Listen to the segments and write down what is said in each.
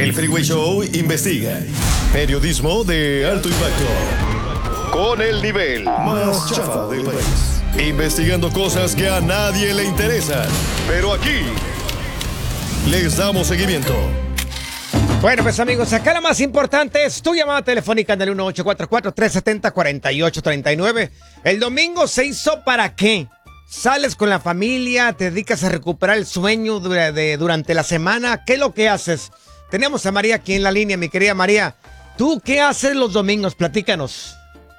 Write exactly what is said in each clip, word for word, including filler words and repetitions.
El Freeway Show investiga. Periodismo de alto impacto. Con el nivel más chafa del país. Investigando cosas que a nadie le interesan. Pero aquí les damos seguimiento. Bueno, pues amigos, acá la más importante es tu llamada telefónica en el uno ocho cuatro cuatro, tres siete cero, cuatro ocho tres nueve. El domingo se hizo ¿para qué? Sales con la familia, te dedicas a recuperar el sueño de, de, durante la semana. ¿Qué es lo que haces? Tenemos a María aquí en la línea, mi querida María. ¿Tú qué haces los domingos? Platícanos.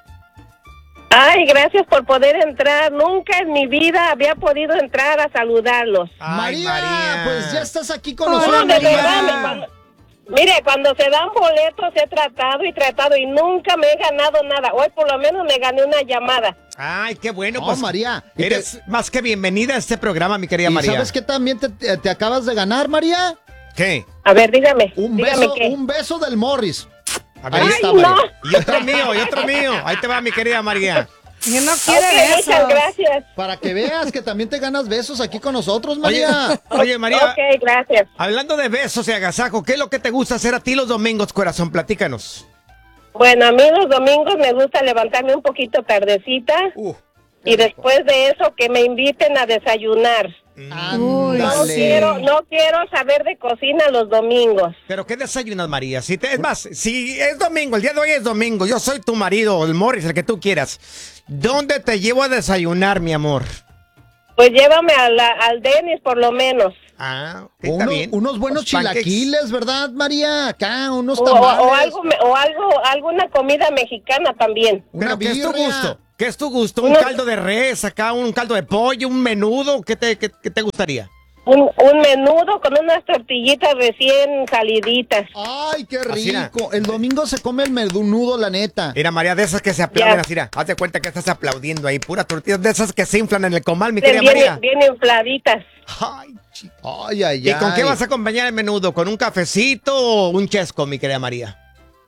Ay, gracias por poder entrar. Nunca en mi vida había podido entrar a saludarlos. Ay, María, María, pues ya estás aquí con No, nosotros. de verdad, María. me- cuando- mire, cuando se dan boletos he tratado y tratado y nunca me he ganado nada. Hoy por lo menos me gané una llamada. Ay, qué bueno. No, Pues, María. Y te- eres más que bienvenida a este programa, mi querida ¿Y María. sabes qué también te, te- te acabas de ganar, María? ¿Qué? A ver, dígame. Un dígame beso, qué. un beso del Morris. A ver, Ahí Ay, está, no. María. Y otro mío, y otro mío. Ahí te va, mi querida María. Yo no Ok, quiero muchas eso. gracias. Para que veas que también te ganas besos aquí con nosotros, Oye, María. oye, María, Ok, gracias. hablando de besos y agasajo, ¿qué es lo que te gusta hacer a ti los domingos, corazón? Platícanos. Bueno, a mí los domingos me gusta levantarme un poquito tardecita Uh, y después de eso que me inviten a desayunar. No Ándale. quiero, no quiero saber de cocina los domingos. ¿Pero qué desayunas, María? Si te, es más, si es domingo, el día de hoy es domingo, yo soy tu marido, el Morris, el que tú quieras. ¿Dónde te llevo a desayunar, mi amor? Pues llévame a la, al Denis por lo menos. Ah, ok, está Uno- bien. unos buenos Los pancakes. chilaquiles, ¿verdad, María? Acá, unos O, tamales. o algo, me- o algo, alguna comida mexicana también. Una ¿Pero qué es tu birria. gusto? ¿Qué es tu gusto? ¿Un Una- caldo de res, acá un caldo de pollo, un menudo? ¿Qué te, qué, qué te gustaría? Un, un menudo con unas tortillitas recién saliditas. Ay, qué Así era. rico. El domingo se come el menudo, la neta. Mira, María, de esas que se aplauden Ya. así, mira, haz de cuenta que estás aplaudiendo ahí, pura tortillas de esas que se inflan en el comal, mi Bien, querida María. bien infladitas. Ay, chico. Ay, ay, ¿Y ay. con qué vas a acompañar el menudo? ¿Con un cafecito o un chesco, mi querida María?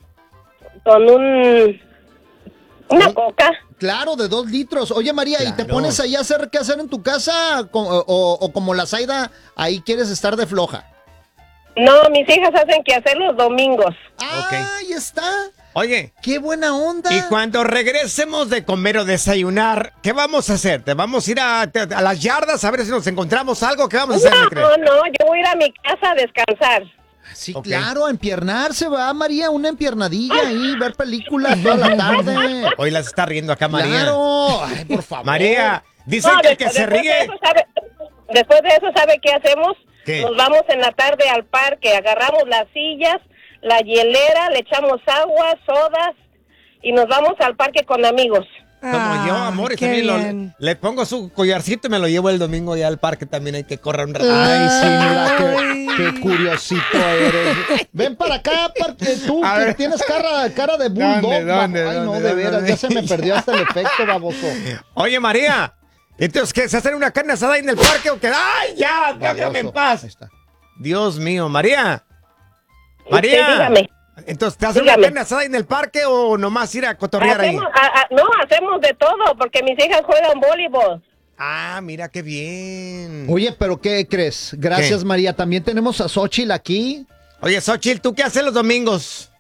Con un... Una coca. Claro, de dos litros. Oye, María, ¿y te Claro. pones ahí a hacer qué hacer en tu casa? Co- O, o- o como la Zaida, ahí quieres estar de floja. No, mis hijas hacen que hacer los domingos. Ok. Ahí está. Oye, Qué buena onda. y cuando regresemos de comer o desayunar, ¿qué vamos a hacer? ¿Te vamos a ir a, a las yardas a ver si nos encontramos algo? ¿Qué vamos a hacer, mi No, querida? no, yo voy a ir a mi casa a descansar. Sí, Ok. claro, a empiernarse, va, María, una empiernadilla ahí, ver películas toda la tarde. Hoy las está riendo acá, María. Claro. Ay, por favor. María, dicen No, que el que después- se después de ríe... eso, ¿sabe? Después de eso, ¿sabe qué hacemos? ¿Qué? Nos vamos en la tarde al parque, agarramos las sillas, la hielera, le echamos agua, sodas y nos vamos al parque con amigos. Como yo, Ah, amor, y qué también lo- bien. le pongo su collarcito y me lo llevo el domingo ya al parque. También hay que correr un rato. Ay, sí, mira, Ay. qué, qué curiosito eres. Ven para acá, porque tú A que ver. tienes cara, cara de bulldog. ¿Dónde, dónde, babo. Ay, no, dónde, de veras, dónde? ya se me perdió hasta el efecto, baboso. Oye, María, entonces, ¿qué? ¿Se hacen una carne asada ahí en el parque o qué? ¡Ay, ya! ¡Déjame en Baboso. paz! Ahí está. Dios mío, María. Usted María. dígame. Entonces, ¿te hacen una Dígame. carne asada ahí en el parque o nomás ir a cotorrear ahí? Hacemos, a- a- no, hacemos de todo porque mis hijas juegan voleibol. Ah, mira qué bien. Oye, pero ¿qué crees? Gracias, ¿Qué? María. También tenemos a Xochitl aquí. Oye, Xochitl, ¿tú qué haces los domingos?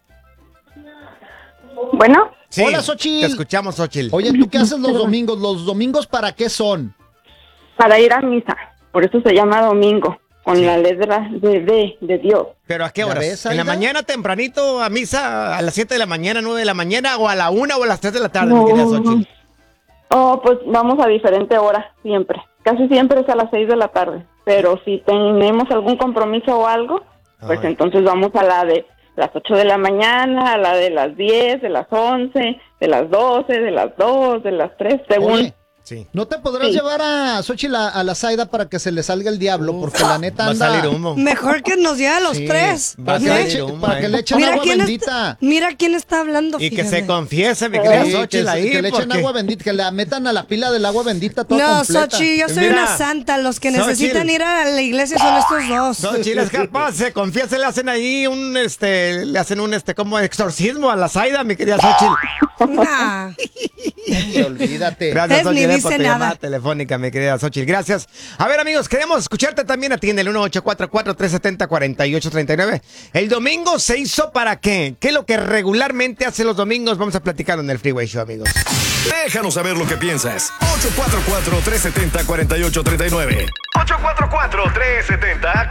Bueno, Sí, Hola, Xochitl. te escuchamos, Xochitl. Oye, ¿tú qué haces los domingos? ¿Los domingos para qué son? para ir a misa. Por eso se llama domingo, con la letra de, de, de Dios. ¿Pero a qué ¿Ya horas? ves, ¿En la Aida? mañana tempranito a misa a las siete de la mañana, nueve de la mañana o a la una o a las tres de la tarde, mi No. querida Xochitl? Oh, pues vamos a diferente hora, siempre. Casi siempre es a las seis de la tarde. Pero si tenemos algún compromiso o algo, pues Ay. entonces vamos a la de las ocho de la mañana, a la de las diez, de las once, de las doce, de las dos, de las tres, según... Oye, Sí. ¿no te podrás Sí. llevar a Xochitl a, a la Zaida para que se le salga el diablo? Porque la neta Va a anda... salir humo. Mejor que nos lleve a los Sí, tres. Va a Para que, salir le eche- humo, para que eh. le echen Mira agua quién, bendita. está, mira quién está hablando. Y que fíjate. se confiese, mi querida Sí, que, Xochitl, se- ahí. que le echen porque- agua bendita, que la metan a la pila del agua bendita toda No, completa. Xochitl, yo soy Mira, una santa. Los que Xochitl. necesitan ir a la iglesia son estos dos. Xochitl es capaz, se confiesa, le hacen ahí un, este, le hacen un, este, como exorcismo a la Zaida, mi querida Xochitl. Nah. Hombre, olvídate. Gracias, Es mi Xochitl, hice por tu nada. llamada telefónica, mi querida Xochitl. Gracias. A ver, amigos, queremos escucharte también a ti en el uno ocho cuatro cuatro, tres siete cero, cuatro ocho tres nueve. ¿El domingo se hizo para qué? ¿Qué es lo que regularmente hace los domingos? Vamos a platicarlo en el Freeway Show, amigos. Déjanos saber lo que piensas. ocho cuatro cuatro, tres siete cero, cuatro ocho tres nueve. ocho cuatro cuatro, tres siete cero,